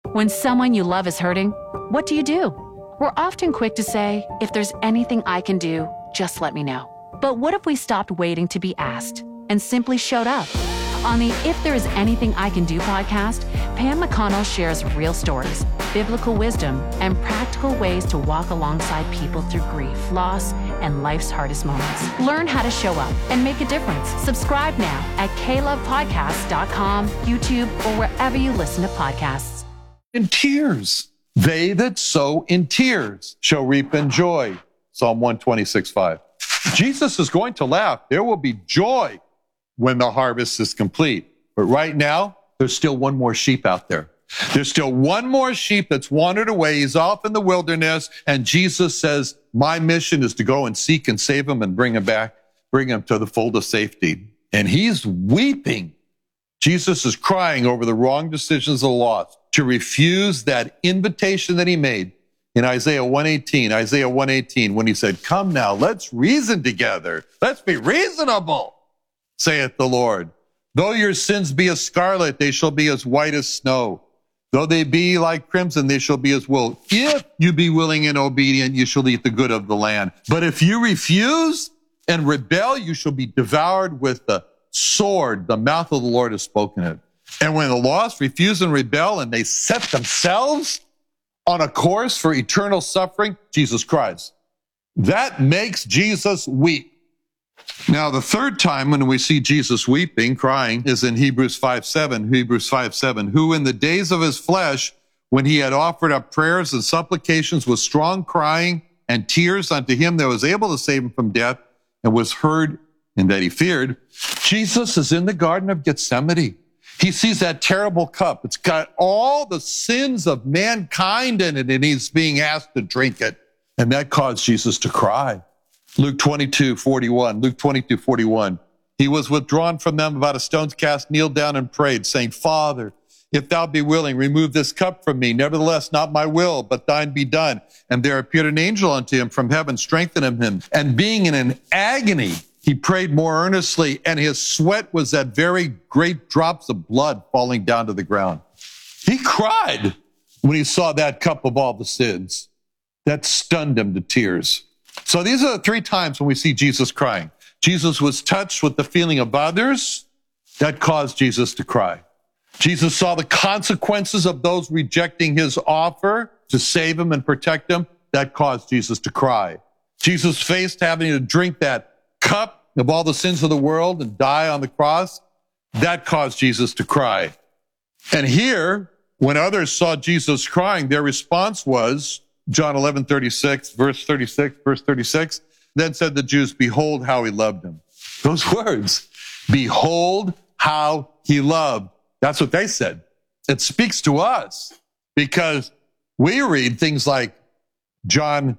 When someone you love is hurting, what do? We're often quick to say, if there's anything I can do, just let me know. But what if we stopped waiting to be asked and simply showed up? On the If There Is Anything I Can Do podcast, Pam McConnell shares real stories, biblical wisdom, and practical ways to walk alongside people through grief, loss, and life's hardest moments. Learn how to show up and make a difference. Subscribe now at klovepodcast.com, YouTube, or wherever you listen to podcasts. In tears. They that sow in tears shall reap in joy. Psalm 126:5. Jesus is going to laugh. There will be joy when the harvest is complete. But right now, there's still one more sheep out there. There's still one more sheep that's wandered away. He's off in the wilderness. And Jesus says, my mission is to go and seek and save him and bring him back, bring him to the fold of safety. And he's weeping. Jesus is crying over the wrong decisions of the lost, to refuse that invitation that he made in Isaiah 118, when he said, come now, let's reason together. Let's be reasonable, saith the Lord. Though your sins be as scarlet, they shall be as white as snow. Though they be like crimson, they shall be as wool. If you be willing and obedient, you shall eat the good of the land. But if you refuse and rebel, you shall be devoured with the sword. The mouth of the Lord has spoken it. And when the lost refuse and rebel and they set themselves on a course for eternal suffering, Jesus cries. That makes Jesus weep. Now, the third time when we see Jesus weeping, crying, is in Hebrews 5:7, who in the days of his flesh, when he had offered up prayers and supplications with strong crying and tears unto him that was able to save him from death, and was heard in that he feared, Jesus is in the Garden of Gethsemane. He sees that terrible cup. It's got all the sins of mankind in it, and he's being asked to drink it. And that caused Jesus to cry. Luke 22:41. He was withdrawn from them about a stone's cast, kneeled down and prayed, saying, Father, if thou be willing, remove this cup from me. Nevertheless, not my will, but thine be done. And there appeared an angel unto him from heaven, strengthening him. And being in an agony, he prayed more earnestly, and his sweat was that very great drops of blood falling down to the ground. He cried when he saw that cup of all the sins. That stunned him to tears. So these are the three times when we see Jesus crying. Jesus was touched with the feeling of others. That caused Jesus to cry. Jesus saw the consequences of those rejecting his offer to save him and protect him. That caused Jesus to cry. Jesus faced having to drink that cup of all the sins of the world and die on the cross. That caused Jesus to cry. And here, when others saw Jesus crying, their response was, John 11:36, verse 36, then said the Jews, behold how he loved him. Those words, behold how he loved. That's what they said. It speaks to us because we read things like John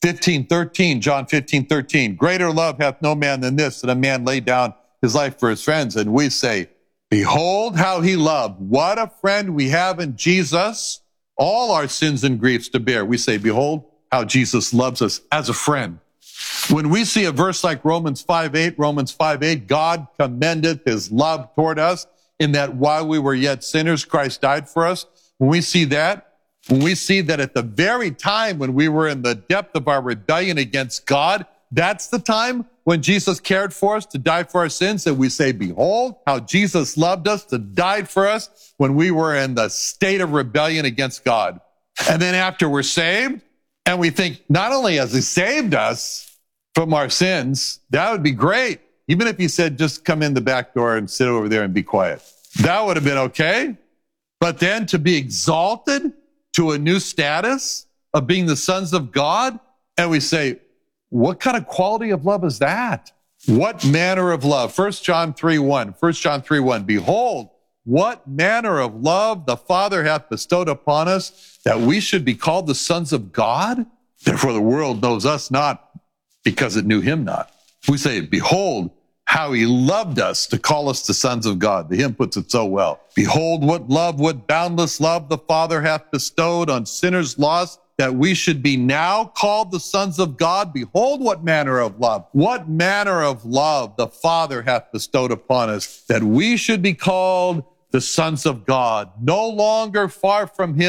15:13, greater love hath no man than this, that a man lay down his life for his friends. And we say, behold how he loved. What a friend we have in Jesus. All our sins and griefs to bear. We say, behold how Jesus loves us as a friend. When we see a verse like Romans 5:8, God commendeth his love toward us in that while we were yet sinners, Christ died for us. When we see that at the very time when we were in the depth of our rebellion against God, that's the time when Jesus cared for us to die for our sins, and we say, behold how Jesus loved us to die for us when we were in the state of rebellion against God. And then after we're saved, and we think, not only has he saved us from our sins, that would be great. Even if he said, just come in the back door and sit over there and be quiet. That would have been okay. But then to be exalted to a new status of being the sons of God, and we say, what kind of quality of love is that? What manner of love? 1 John 3:1. Behold, what manner of love the Father hath bestowed upon us, that we should be called the sons of God? Therefore the world knows us not, because it knew him not. We say, behold, how he loved us to call us the sons of God. The hymn puts it so well. Behold, what boundless love the Father hath bestowed on sinners lost, that we should be now called the sons of God. Behold, what manner of love the Father hath bestowed upon us, that we should be called the sons of God. No longer far from him